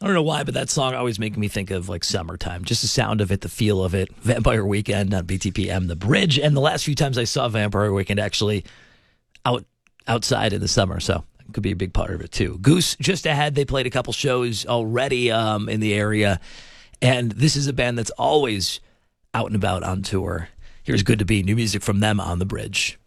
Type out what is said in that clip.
I don't know why, but that song always makes me think of like summertime. Just the sound of it, the feel of it. Vampire Weekend on BTPM, The Bridge. And the last few times I saw Vampire Weekend actually outside in the summer. So it could be a big part of it too. Goose just ahead. They played a couple shows already in the area. And this is a band that's always out and about on tour. Here's Good to Be, new music from them on The Bridge.